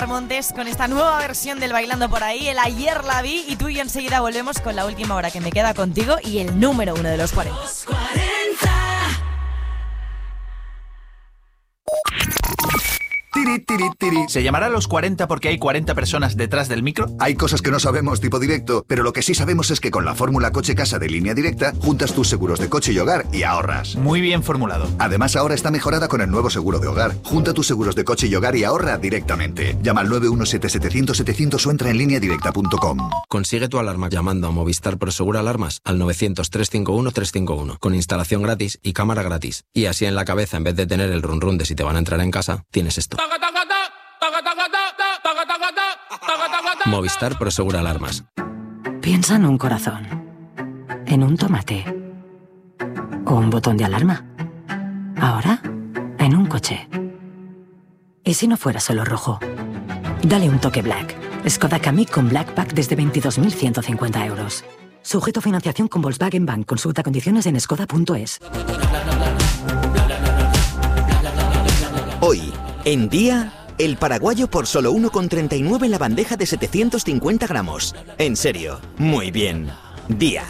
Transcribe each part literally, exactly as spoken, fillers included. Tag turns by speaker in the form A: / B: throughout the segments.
A: Montes con esta nueva versión del Bailando por ahí, el Ayer la vi, y tú y yo enseguida volvemos con la última hora que me queda contigo y el número uno de los cuarenta. Los cuarenta.
B: Tiri, tiri, tiri. ¿Se llamará Los cuarenta porque hay cuarenta personas detrás del micro?
C: Hay cosas que no sabemos tipo directo, pero lo que sí sabemos es que con la fórmula coche-casa de Línea Directa juntas tus seguros de coche y hogar y ahorras.
B: Muy bien formulado.
C: Además, ahora está mejorada con el nuevo seguro de hogar. Junta tus seguros de coche y hogar y ahorra directamente. Llama al nueve uno siete setecientos setecientos o entra en línea directa punto com.
D: Consigue tu alarma llamando a Movistar Prosegura Alarmas al novecientos, trescientos cincuenta y uno, trescientos cincuenta y uno con instalación gratis y cámara gratis. Y así en la cabeza, en vez de tener el run run de si te van a entrar en casa, tienes esto. Movistar Prosegura Alarmas.
E: Piensa en un corazón, en un tomate o un botón de alarma. Ahora, en un coche. ¿Y si no fuera solo rojo? Dale un toque Black. Skoda Kamiq con Black Pack desde veintidós mil ciento cincuenta euros. Sujeto a financiación con Volkswagen Bank. Consulta condiciones en skoda punto es.
F: Hoy, en Día, el paraguayo por solo uno con treinta y nueve en la bandeja de setecientos cincuenta gramos. En serio, muy bien. Día.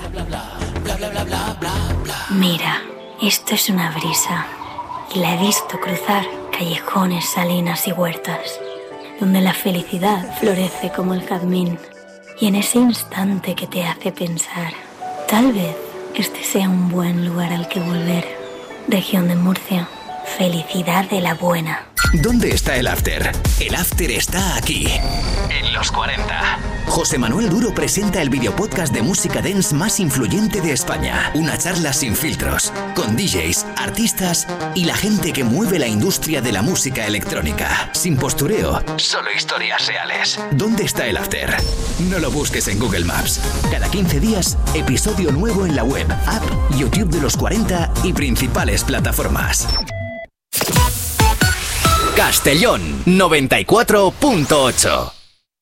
G: Mira, esto es una brisa. Y la he visto cruzar callejones, salinas y huertas, donde la felicidad florece como el jazmín. Y en ese instante que te hace pensar, tal vez este sea un buen lugar al que volver. Región de Murcia. Felicidad de la buena.
H: ¿Dónde está el after? El after está aquí, en Los cuarenta. José Manuel Duro presenta el videopodcast de música dance más influyente de España. Una charla sin filtros, con D Js, artistas y la gente que mueve la industria de la música electrónica. Sin postureo, solo historias reales. ¿Dónde está el after? No lo busques en Google Maps. Cada quince días, episodio nuevo en la web, app, YouTube de Los cuarenta y principales plataformas. Castellón noventa y cuatro punto ocho.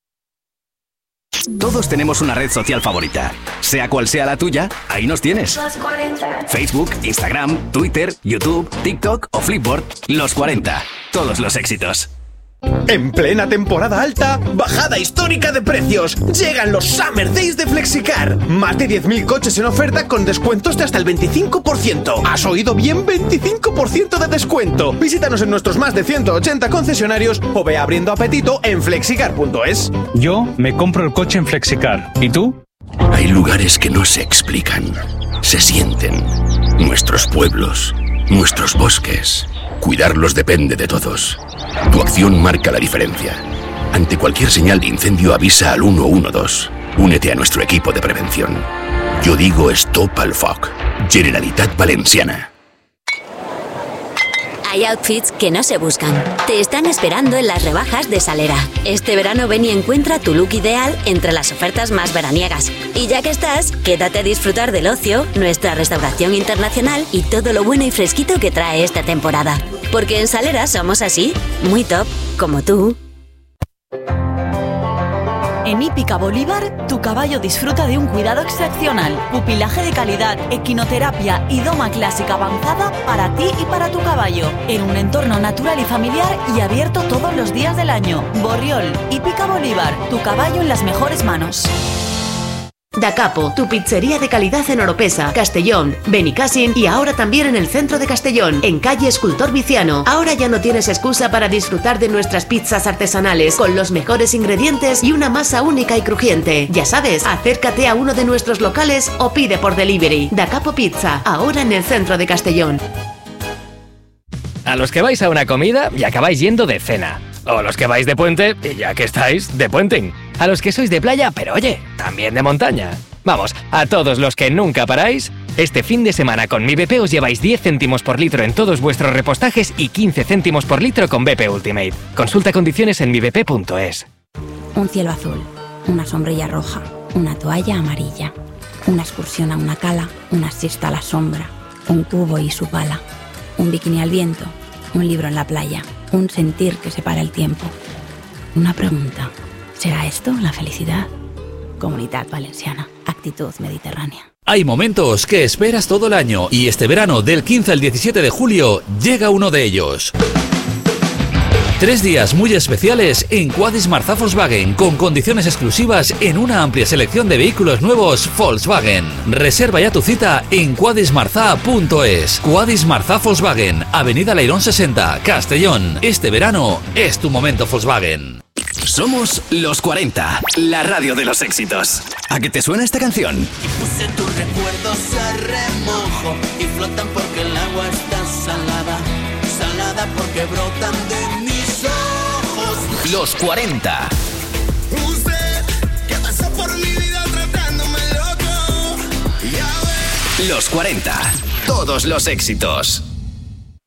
H: Todos tenemos una red social favorita. Sea cual sea la tuya, ahí nos tienes.
G: Los cuarenta.
H: Facebook, Instagram, Twitter, YouTube, TikTok o Flipboard. Los cuarenta. Todos los éxitos.
I: En plena temporada alta, bajada histórica de precios. Llegan los Summer Days de Flexicar. Más de diez mil coches en oferta con descuentos de hasta el veinticinco por ciento. ¿Has oído bien? veinticinco por ciento de descuento. Visítanos en nuestros más de ciento ochenta concesionarios o ve abriendo apetito en flexicar punto es.
J: Yo me compro el coche en Flexicar. ¿Y tú?
K: Hay lugares que no se explican, se sienten. Nuestros pueblos, nuestros bosques. Cuidarlos depende de todos. Tu acción marca la diferencia. Ante cualquier señal de incendio avisa al uno uno dos. Únete a nuestro equipo de prevención. Yo digo Stop al Foc. Generalitat Valenciana.
L: Hay outfits que no se buscan. Te están esperando en las rebajas de Salera. Este verano ven y encuentra tu look ideal entre las ofertas más veraniegas. Y ya que estás, quédate a disfrutar del ocio, nuestra restauración internacional y todo lo bueno y fresquito que trae esta temporada. Porque en Salera somos así, muy top, como tú.
A: En Hípica Bolívar, tu caballo disfruta de un cuidado excepcional, pupilaje de calidad, equinoterapia y doma clásica avanzada para ti y para tu caballo, en un entorno natural y familiar y abierto todos los días del año. Borriol, Hípica Bolívar, tu caballo en las mejores manos.
M: Da Capo, tu pizzería de calidad en Oropesa, Castellón, Benicàssim y ahora también en el centro de Castellón, en calle Escultor Viciano. Ahora ya no tienes excusa para disfrutar de nuestras pizzas artesanales, con los mejores ingredientes y una masa única y crujiente. Ya sabes, acércate a uno de nuestros locales o pide por delivery. Da Capo Pizza, ahora en el centro de Castellón.
N: A los que vais a una comida y acabáis yendo de cena. O los que vais de puente y ya que estáis, de puenting. A los que sois de playa, pero oye, también de montaña. Vamos, a todos los que nunca paráis, este fin de semana con Mi B P os lleváis diez céntimos por litro en todos vuestros repostajes y quince céntimos por litro con B P Ultimate. Consulta condiciones en mi b p punto es.
O: Un cielo azul, una sombrilla roja, una toalla amarilla, una excursión a una cala, una siesta a la sombra, un cubo y su pala, un bikini al viento, un libro en la playa, un sentir que separa el tiempo. Una pregunta, ¿será esto la felicidad? Comunidad Valenciana, actitud mediterránea.
P: Hay momentos que esperas todo el año y este verano del quince al diecisiete de julio llega uno de ellos. Tres días muy especiales en Quadis Marza Volkswagen, con condiciones exclusivas en una amplia selección de vehículos nuevos Volkswagen. Reserva ya tu cita en quadismarza punto es. Quadis Marza Volkswagen, Avenida Leirón sesenta, Castellón. Este verano es tu momento Volkswagen.
H: Somos Los cuarenta, la radio de los éxitos. ¿A qué te suena esta canción?
Q: Puse tus recuerdos a remojo y flotan porque el agua está salada, salada porque brotan de mis ojos.
H: Los cuarenta.
Q: Usted que pasó por mi vida tratándome loco. Ya ves.
H: Los cuarenta, todos los éxitos.